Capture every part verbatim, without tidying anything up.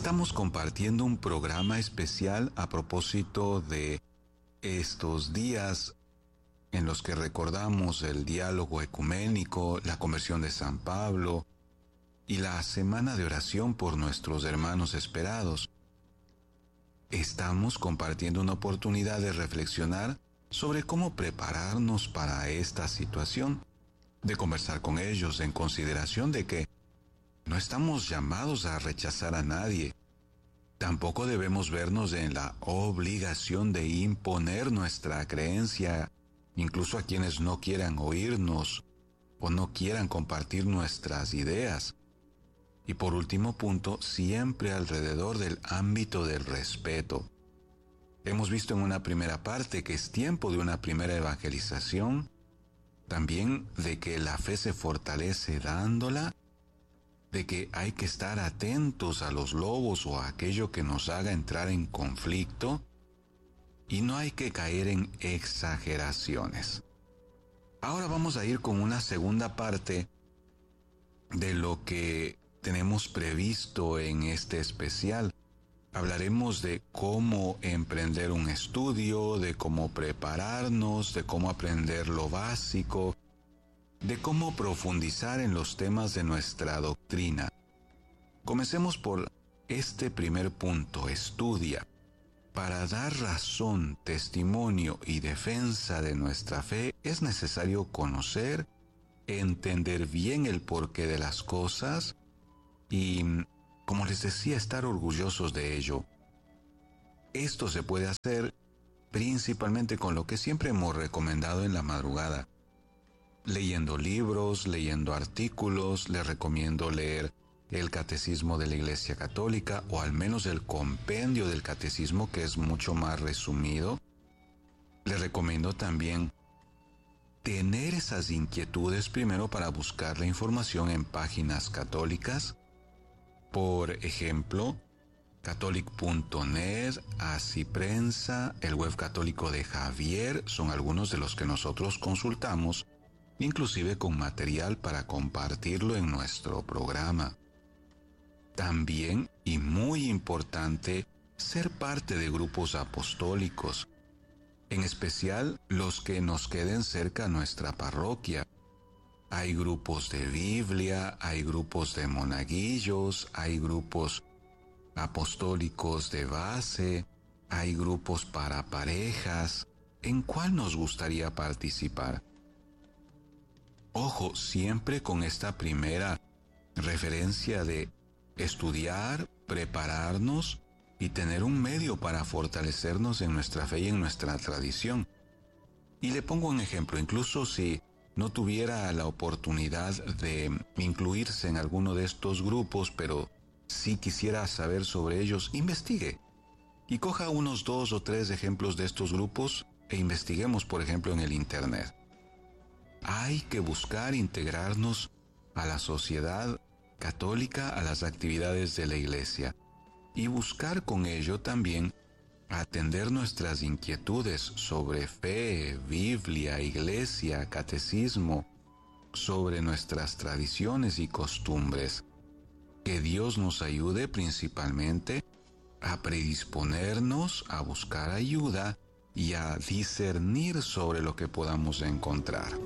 Estamos compartiendo un programa especial a propósito de estos días en los que recordamos el diálogo ecuménico, la conversión de San Pablo y la semana de oración por nuestros hermanos esperados. Estamos compartiendo una oportunidad de reflexionar sobre cómo prepararnos para esta situación, de conversar con ellos en consideración de que no estamos llamados a rechazar a nadie. Tampoco debemos vernos en la obligación de imponer nuestra creencia, incluso a quienes no quieran oírnos o no quieran compartir nuestras ideas. Y por último punto, siempre alrededor del ámbito del respeto. Hemos visto en una primera parte que es tiempo de una primera evangelización, también de que la fe se fortalece dándola, de que hay que estar atentos a los lobos o a aquello que nos haga entrar en conflicto, y no hay que caer en exageraciones. Ahora vamos a ir con una segunda parte de lo que tenemos previsto en este especial. Hablaremos de cómo emprender un estudio, de cómo prepararnos, de cómo aprender lo básico, de cómo profundizar en los temas de nuestra doctrina. Comencemos por este primer punto: estudia. Para dar razón, testimonio y defensa de nuestra fe es necesario conocer, entender bien el porqué de las cosas y, como les decía, estar orgullosos de ello. Esto se puede hacer principalmente con lo que siempre hemos recomendado en la madrugada. Leyendo libros, leyendo artículos. Les recomiendo leer el Catecismo de la Iglesia Católica, o al menos el compendio del Catecismo, que es mucho más resumido. Les recomiendo también tener esas inquietudes primero para buscar la información en páginas católicas. Por ejemplo, catholic punto net, Así Prensa, el web católico de Javier, son algunos de los que nosotros consultamos, inclusive con material para compartirlo en nuestro programa. También, y muy importante, ser parte de grupos apostólicos, en especial los que nos queden cerca a nuestra parroquia. Hay grupos de Biblia, hay grupos de monaguillos, hay grupos apostólicos de base, hay grupos para parejas. ¿En cuál nos gustaría participar? Ojo, siempre con esta primera referencia de estudiar, prepararnos y tener un medio para fortalecernos en nuestra fe y en nuestra tradición. Y le pongo un ejemplo: incluso si no tuviera la oportunidad de incluirse en alguno de estos grupos, pero sí quisiera saber sobre ellos, investigue y coja unos dos o tres ejemplos de estos grupos e investiguemos, por ejemplo, en el Internet. Hay que buscar integrarnos a la sociedad católica, a las actividades de la Iglesia, y buscar con ello también atender nuestras inquietudes sobre fe, Biblia, Iglesia, catecismo, sobre nuestras tradiciones y costumbres. Que Dios nos ayude principalmente a predisponernos a buscar ayuda y a discernir sobre lo que podamos encontrar.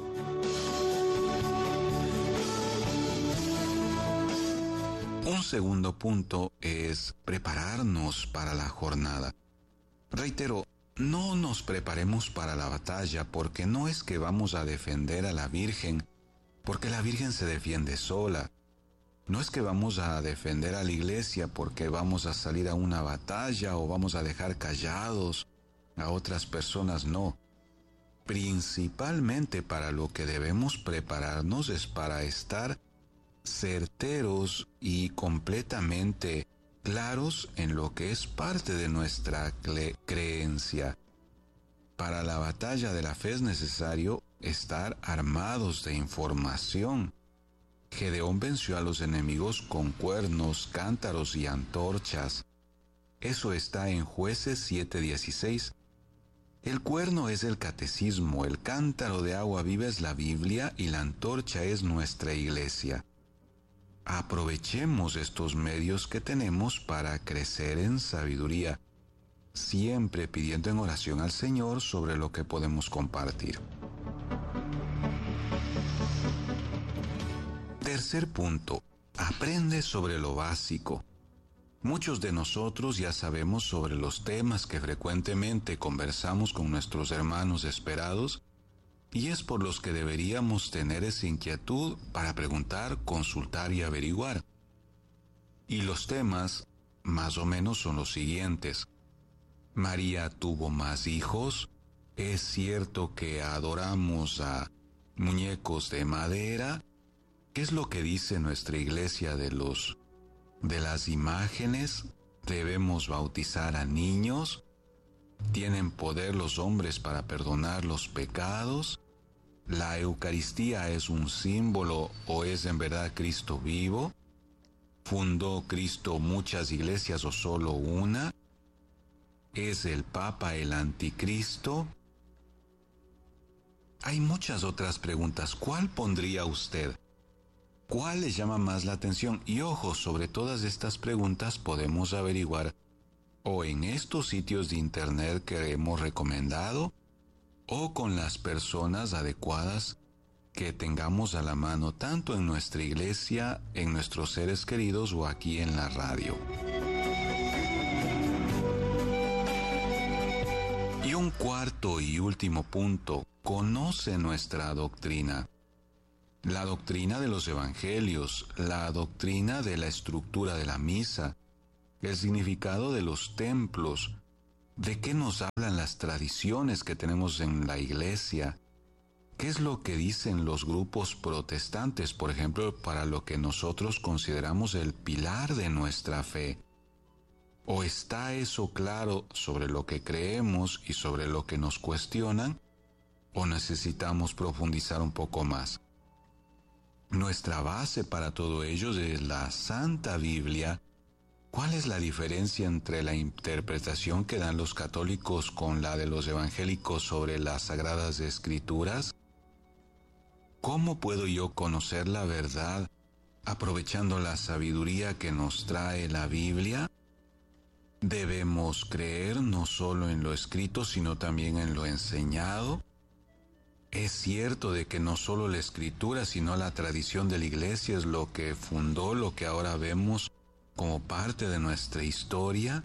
Un segundo punto es prepararnos para la jornada. Reitero, no nos preparemos para la batalla, porque no es que vamos a defender a la Virgen, porque la Virgen se defiende sola. No es que vamos a defender a la Iglesia porque vamos a salir a una batalla o vamos a dejar callados a otras personas, no. Principalmente para lo que debemos prepararnos es para estar certeros y completamente claros en lo que es parte de nuestra cre- creencia. Para la batalla de la fe es necesario estar armados de información. Gedeón venció a los enemigos con cuernos, cántaros y antorchas. Eso está en Jueces siete dieciséis. El cuerno es el catecismo, el cántaro de agua viva es la Biblia y la antorcha es nuestra iglesia. aprovechemos estos medios que tenemos para crecer en sabiduría, siempre pidiendo en oración al Señor sobre lo que podemos compartir. Tercer punto, aprende sobre lo básico. Muchos de nosotros ya sabemos sobre los temas que frecuentemente conversamos con nuestros hermanos esperados, y es por los que deberíamos tener esa inquietud para preguntar, consultar y averiguar. Y los temas, más o menos, son los siguientes. ¿María tuvo más hijos? ¿Es cierto que adoramos a muñecos de madera? ¿Qué es lo que dice nuestra iglesia de los de las imágenes? ¿Debemos bautizar a niños? ¿Tienen poder los hombres para perdonar los pecados? ¿La Eucaristía es un símbolo o es en verdad Cristo vivo? ¿Fundó Cristo muchas iglesias o solo una? ¿Es el Papa el anticristo? Hay muchas otras preguntas. ¿Cuál pondría usted? ¿Cuál le llama más la atención? Y ojo, sobre todas estas preguntas podemos averiguar o en estos sitios de internet que hemos recomendado o con las personas adecuadas que tengamos a la mano tanto en nuestra iglesia, en nuestros seres queridos o aquí en la radio. Y un cuarto y último punto, conoce nuestra doctrina. La doctrina de los evangelios, la doctrina de la estructura de la misa, el significado de los templos, de qué nos hablan las tradiciones que tenemos en la iglesia, qué es lo que dicen los grupos protestantes, por ejemplo, para lo que nosotros consideramos el pilar de nuestra fe. ¿O está eso claro sobre lo que creemos y sobre lo que nos cuestionan? ¿O necesitamos profundizar un poco más? Nuestra base para todo ello es la Santa Biblia. ¿Cuál es la diferencia entre la interpretación que dan los católicos con la de los evangélicos sobre las Sagradas Escrituras? ¿Cómo puedo yo conocer la verdad aprovechando la sabiduría que nos trae la Biblia? Debemos creer no solo en lo escrito, sino también en lo enseñado. Es cierto de que no solo la escritura, sino la tradición de la iglesia es lo que fundó lo que ahora vemos como parte de nuestra historia.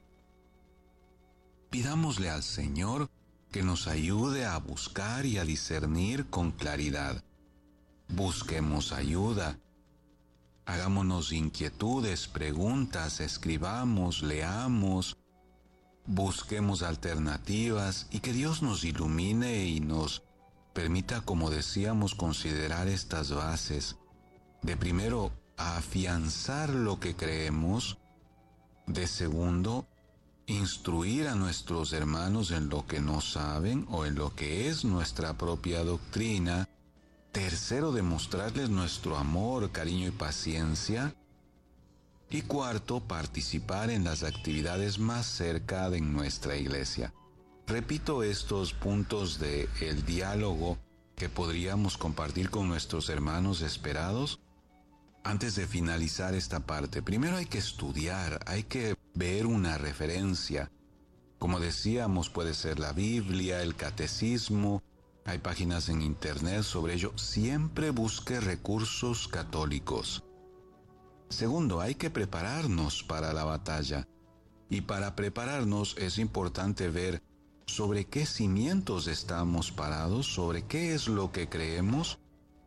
Pidámosle al Señor que nos ayude a buscar y a discernir con claridad. Busquemos ayuda. Hagámonos inquietudes, preguntas, escribamos, leamos, busquemos alternativas y que Dios nos ilumine y nos permita, como decíamos, considerar estas bases. De primero, afianzar lo que creemos. De segundo, instruir a nuestros hermanos en lo que no saben o en lo que es nuestra propia doctrina. Tercero, demostrarles nuestro amor, cariño y paciencia. Y cuarto, participar en las actividades más cerca de nuestra iglesia. Repito estos puntos de el diálogo que podríamos compartir con nuestros hermanos esperados. Antes de finalizar esta parte, primero hay que estudiar, hay que ver una referencia. Como decíamos, puede ser la Biblia, el catecismo. Hay páginas en internet sobre ello. Siempre busque recursos católicos. Segundo, hay que prepararnos para la batalla. Y para prepararnos es importante ver sobre qué cimientos estamos parados, sobre qué es lo que creemos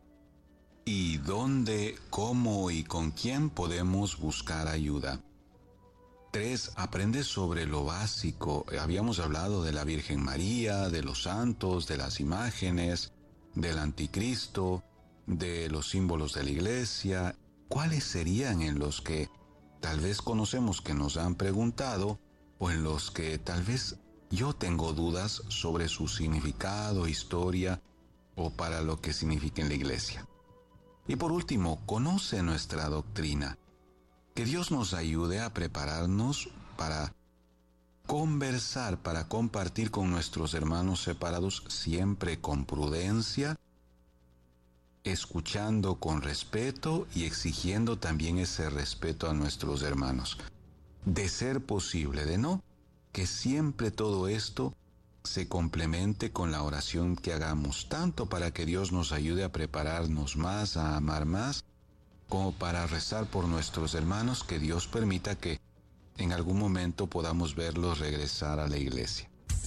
y dónde, cómo y con quién podemos buscar ayuda. Tres, aprende sobre lo básico. Habíamos hablado de la Virgen María, de los santos, de las imágenes, del anticristo, de los símbolos de la iglesia. ¿Cuáles serían en los que tal vez conocemos que nos han preguntado o en los que tal vez yo tengo dudas sobre su significado, historia o para lo que significa en la iglesia? Y por último, conoce nuestra doctrina. Que Dios nos ayude a prepararnos para conversar, para compartir con nuestros hermanos separados, siempre con prudencia, escuchando con respeto y exigiendo también ese respeto a nuestros hermanos. De ser posible, de no, que siempre todo esto se complemente con la oración que hagamos, tanto para que Dios nos ayude a prepararnos más, a amar más, como para rezar por nuestros hermanos, que Dios permita que en algún momento podamos verlos regresar a la iglesia.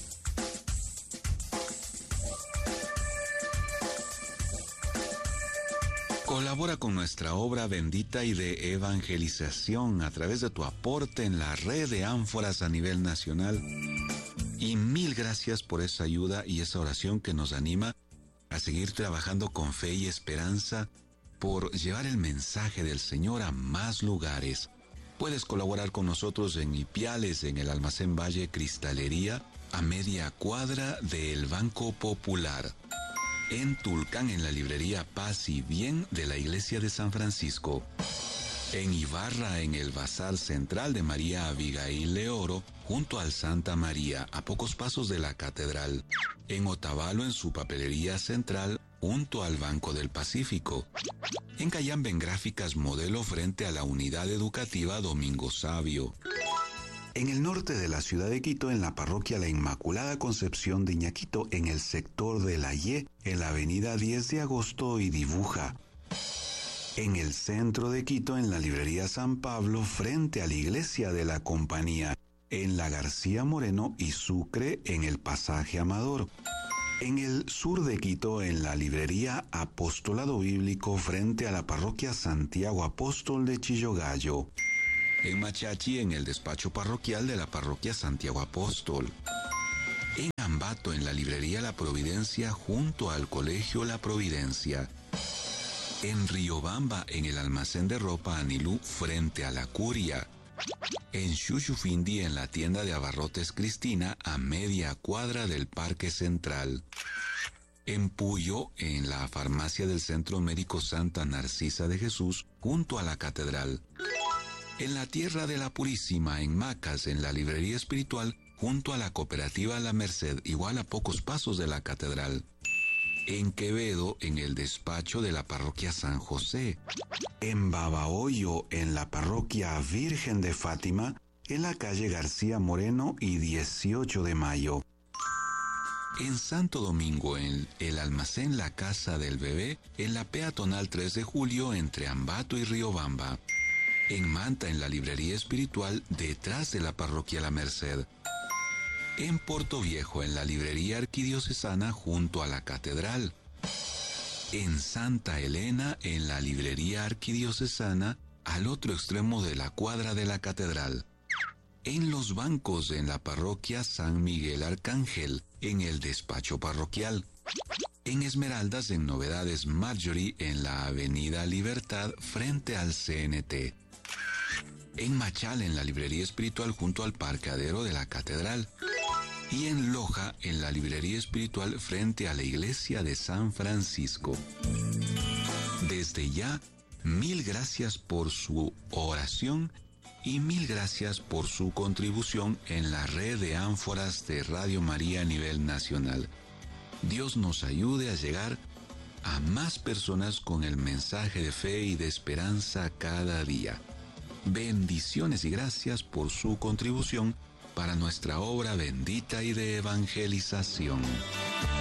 Colabora con nuestra obra bendita y de evangelización a través de tu aporte en la red de ánforas a nivel nacional. Y mil gracias por esa ayuda y esa oración que nos anima a seguir trabajando con fe y esperanza por llevar el mensaje del Señor a más lugares. Puedes colaborar con nosotros en Ipiales, en el Almacén Valle Cristalería, a media cuadra del Banco Popular. En Tulcán, en la librería Paz y Bien de la Iglesia de San Francisco. En Ibarra, en el Bazar Central de María Abigail Leoro, junto al Santa María, a pocos pasos de la Catedral. En Otavalo, en su papelería central, junto al Banco del Pacífico. En Cayambe, en Gráficas Modelo, frente a la Unidad Educativa Domingo Sabio. En el norte de la ciudad de Quito, en la parroquia La Inmaculada Concepción de Iñaquito, en el sector de La Ye, en la avenida diez de agosto y Dibuja. En el centro de Quito, en la librería San Pablo, frente a la iglesia de la Compañía, en la García Moreno y Sucre, en el pasaje Amador. En el sur de Quito, en la librería Apostolado Bíblico, frente a la parroquia Santiago Apóstol de Chillogallo. En Machachi, en el despacho parroquial de la parroquia Santiago Apóstol. En Ambato, en la librería La Providencia, junto al colegio La Providencia. En Riobamba, en el almacén de ropa Anilú, frente a la Curia. En Xuxufindi, en la tienda de abarrotes Cristina, a media cuadra del Parque Central. En Puyo, en la farmacia del Centro Médico Santa Narcisa de Jesús, junto a la Catedral. En la Tierra de la Purísima, en Macas, en la librería espiritual, junto a la cooperativa La Merced, igual a pocos pasos de la Catedral. En Quevedo, en el despacho de la parroquia San José. En Babahoyo, en la parroquia Virgen de Fátima, en la calle García Moreno y dieciocho de mayo. En Santo Domingo, en el almacén La Casa del Bebé, en la peatonal tres de julio, entre Ambato y Riobamba. En Manta, en la librería espiritual, detrás de la parroquia La Merced. En Puerto Viejo, en la librería arquidiocesana, junto a la catedral. En Santa Elena, en la librería arquidiocesana, al otro extremo de la cuadra de la catedral. En Los Bancos, en la parroquia San Miguel Arcángel, en el despacho parroquial. En Esmeraldas, en Novedades Marjorie, en la avenida Libertad, frente al C N T. En Machal, en la librería espiritual, junto al parqueadero de la catedral. Y en Loja, en la librería espiritual, frente a la iglesia de San Francisco. Desde ya, mil gracias por su oración y mil gracias por su contribución en la red de ánforas de Radio María a nivel nacional. Dios nos ayude a llegar a más personas con el mensaje de fe y de esperanza cada día. Bendiciones y gracias por su contribución para nuestra obra bendita y de evangelización.